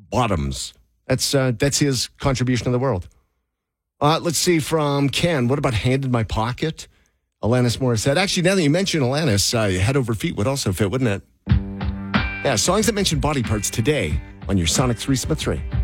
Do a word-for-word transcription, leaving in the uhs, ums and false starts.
bottoms. That's uh, that's his contribution to the world. Uh, let's see from Ken. What about Hand in My Pocket? Alanis Morissette. Actually, now that you mention Alanis, uh, Head Over Feet would also fit, wouldn't it? Yeah, songs that mention body parts today on your Sonic three Smith three.